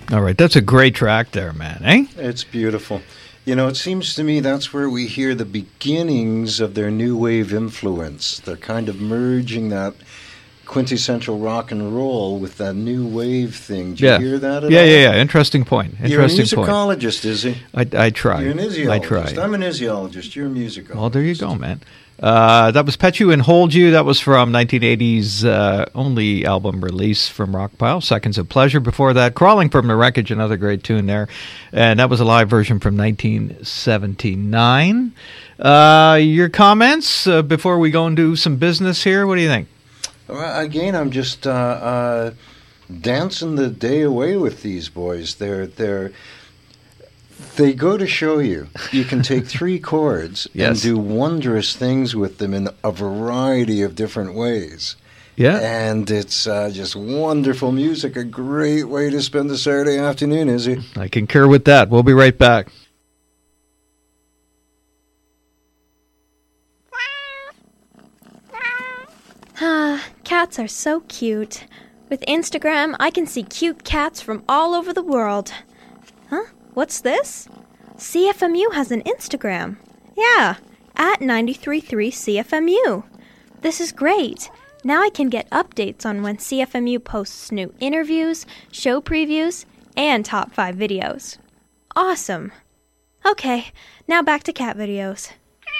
All right, that's a great track there, man, eh? It's beautiful. You know, it seems to me that's where we hear the beginnings of their new wave influence. They're kind of merging that quintessential rock and roll with that new wave thing. Do you hear that at all? Yeah. Interesting point. You're a musicologist, is he? I try. You're an isiologist. I try. I'm an isiologist. You're a musicologist. Well, there you go, man. That was Pet You and Hold You. That was from 1980's only album release from Rockpile, Seconds of Pleasure. Before that, Crawling from the Wreckage, another great tune there. And that was a live version from 1979. Your comments before we go and do some business here? What do you think? Well, again, I'm just dancing the day away with these boys. They go to show you can take 3 chords and do wondrous things with them in a variety of different ways. Yeah. And it's just wonderful music, a great way to spend the Saturday afternoon, is it? I concur with that. We'll be right back. Cats are so cute. With Instagram, I can see cute cats from all over the world. Huh? What's this? CFMU has an Instagram. Yeah, at 933 CFMU. This is great. Now I can get updates on when CFMU posts new interviews, show previews, and top 5 videos. Awesome. Okay, now back to cat videos.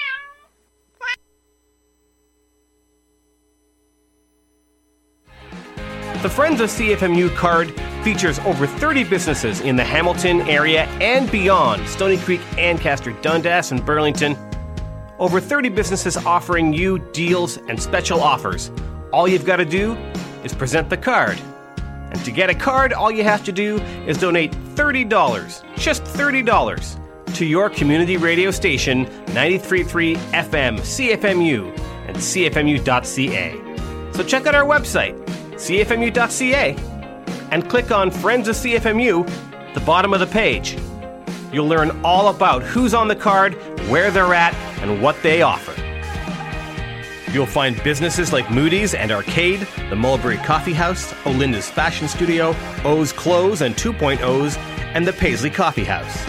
The Friends of CFMU card features over 30 businesses in the Hamilton area and beyond, Stony Creek, Ancaster, Dundas, and Burlington. Over 30 businesses offering you deals and special offers. All you've got to do is present the card. And to get a card, all you have to do is donate $30, just $30, to your community radio station, 93.3 FM, CFMU, and CFMU.ca. So check out our website, CFMU.ca, and click on Friends of CFMU, the bottom of the page. You'll learn all about who's on the card, where they're at, and what they offer. You'll find businesses like Moody's and Arcade, the Mulberry Coffee House, Olinda's Fashion Studio, O's Clothes and 2.0's, and the Paisley Coffee House.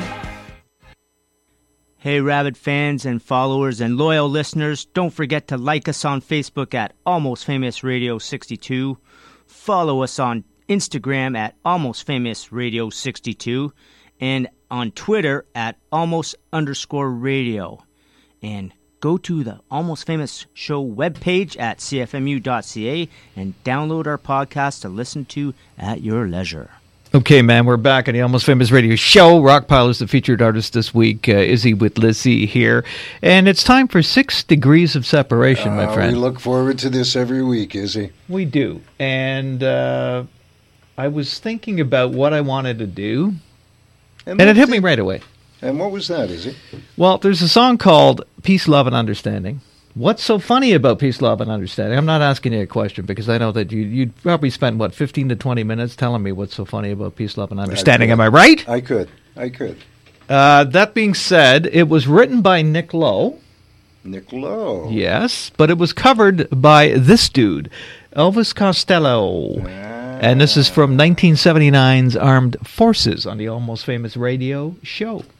Hey, Rabbit fans and followers and loyal listeners, don't forget to like us on Facebook at Almost Famous Radio 62. Follow us on Instagram at Almost Famous Radio 62 and on Twitter at Almost_radio. And go to the Almost Famous Show webpage at CFMU.ca and download our podcast to listen to at your leisure. Okay, man, we're back on the Almost Famous Radio Show. Rockpile is the featured artist this week. Izzy with Lizzie here. And it's time for 6 Degrees of Separation, my friend. We look forward to this every week, Izzy. We do. And I was thinking about what I wanted to do, and it hit me right away. And what was that, Izzy? Well, there's a song called Peace, Love, and Understanding. What's so funny about Peace, Love, and Understanding? I'm not asking you a question because I know that you'd probably spend, 15 to 20 minutes telling me what's so funny about Peace, Love, and Understanding. Am I right? I could. That being said, it was written by Nick Lowe. Nick Lowe. Yes, but it was covered by this dude, Elvis Costello. And this is from 1979's Armed Forces on the Almost Famous Radio Show.